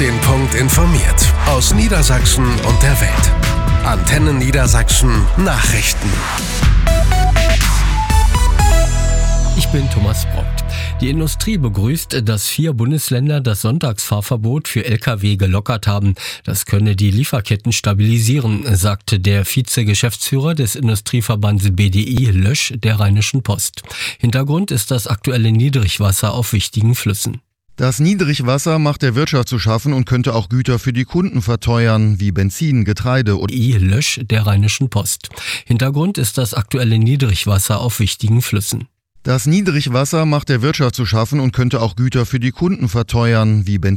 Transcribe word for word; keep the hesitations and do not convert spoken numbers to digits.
den Punkt informiert. Aus Niedersachsen und der Welt. Antenne Niedersachsen Nachrichten. Ich bin Thomas Brockt. Die Industrie begrüßt, dass vier Bundesländer das Sonntagsfahrverbot für L K W gelockert haben. Das könne die Lieferketten stabilisieren, sagte der Vize-Geschäftsführer des Industrieverbands B D I Lösch der Rheinischen Post. Hintergrund ist das aktuelle Niedrigwasser auf wichtigen Flüssen. Das Niedrigwasser macht der Wirtschaft zu schaffen und könnte auch Güter für die Kunden verteuern, wie Benzin, Getreide und I Lösch der Rheinischen Post. Hintergrund ist das aktuelle Niedrigwasser auf wichtigen Flüssen. Das Niedrigwasser macht der Wirtschaft zu schaffen und könnte auch Güter für die Kunden verteuern, wie Benzin.